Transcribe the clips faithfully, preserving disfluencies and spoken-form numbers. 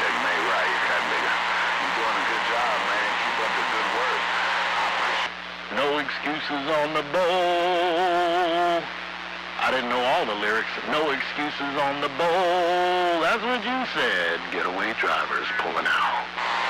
checkmate, right, Cat nigga. You're doing a good job, man. Keep up the good work. No excuses on the bowl. I didn't know all the lyrics. No excuses on the bowl. That's what you said. Getaway drivers pulling out.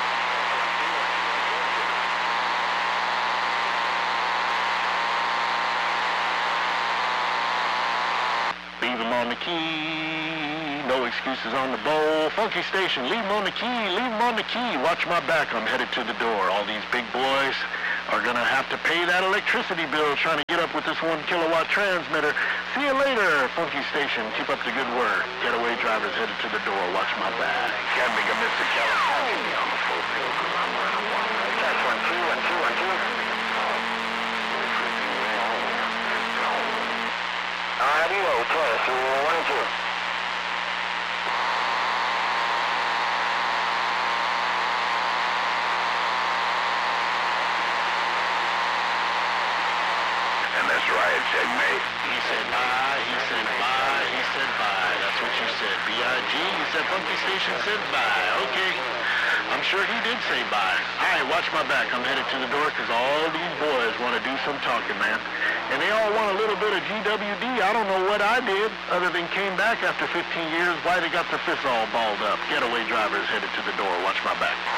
Leave them on the key. No excuses on the bowl. Funky Station, leave them on the key. Leave them on the key. Watch my back. I'm headed to the door. All these big boys are going to have to pay that electricity bill trying to get up with this one kilowatt transmitter. See you later, Funky Station. Keep up the good work. Getaway drivers headed to the door. Watch my back. Can't make a Mister California on the full bill because I'm running one. That's one, two, one, two, one, two. Radio, test, one, two. And that's right, checkmate. He said bye, he said bye, he said bye. That's what you said. B I G, you said Funky Station said bye. Okay. I'm sure he did say bye. All right, watch my back. I'm headed to the door because all these boys want to do some talking, man. And they all want a little bit of G W D. I don't know what I did other than came back after fifteen years. Why they got their fists all balled up. Getaway drivers headed to the door. Watch my back.